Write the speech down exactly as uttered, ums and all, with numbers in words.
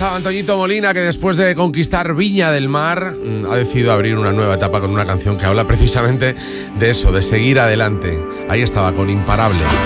estaba Antoñito Molina, que después de conquistar Viña del Mar ha decidido abrir una nueva etapa con una canción que habla precisamente de eso, de seguir adelante. Ahí estaba, con Imparable.